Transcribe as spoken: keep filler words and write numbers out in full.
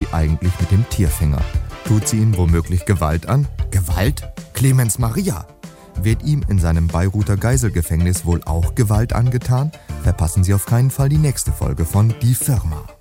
eigentlich mit dem Tierfänger? Tut sie ihm womöglich Gewalt an? Gewalt? Clemens Maria! Wird ihm in seinem Beiruter Geiselgefängnis wohl auch Gewalt angetan? Verpassen Sie auf keinen Fall die nächste Folge von Die Firma.